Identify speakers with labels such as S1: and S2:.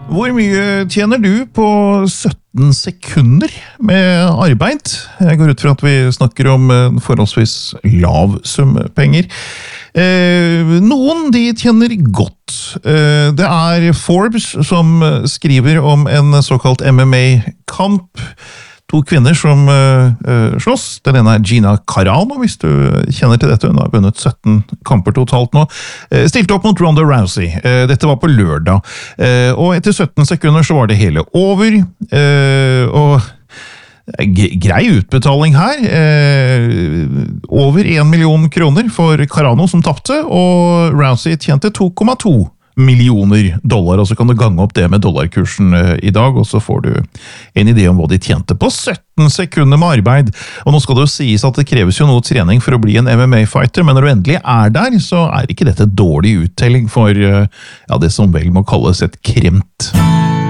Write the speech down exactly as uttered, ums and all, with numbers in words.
S1: Hvor mye tjener du på sytten sekunder med arbeid? Jeg går ut fra at vi snakker om en forholdsvis lav sum penger. Eh, noen de tjener godt. Eh, det er Forbes som skriver om en såkalt M M A-kamp. To kvinner som uh, slåss. Den ene er Gina Carano, hvis du kjenner til dette. Hun har vunnet sytten kamper totalt nå. Uh, stilte opp mot Ronda Rousey. Uh, dette var på lørdag. Uh, og etter sytten sekunder så var det hele over. Uh, og grei utbetaling her. Uh, over en million kroner for Carano som tappte, og Rousey tjente to komma to millioner dollar, og så kan du gange opp det med dollarkursen i dag, og så får du en idé om hva de tjente på sytten sekunder med arbeid. Og nå skal det jo sies at det kreves jo noe trening for å bli en M M A-fighter, men når du endelig er der, så er ikke dette dårlig uttelling for ja, det som vel må kalles et kremt.